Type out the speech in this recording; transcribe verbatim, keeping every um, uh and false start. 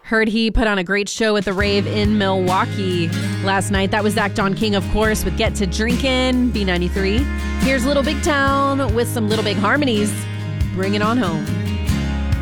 Heard he put on a great show at the rave in Milwaukee last night. That was Zach Don King, of course, with Get to Drinkin', B ninety-three. Here's Little Big Town with some Little Big Harmonies. Bring it on home.